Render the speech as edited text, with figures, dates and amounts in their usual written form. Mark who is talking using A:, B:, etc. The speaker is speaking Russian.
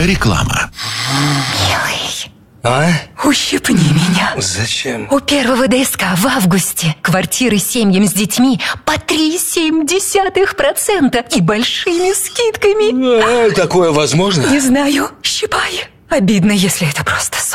A: Реклама.
B: Милый,
C: А?
B: ущипни меня.
C: Зачем?
B: У первого ДСК в августе квартиры семьям с детьми по 3,7% и большими скидками.
C: Такое возможно?
B: Не знаю, щипай. Обидно, если это просто сон.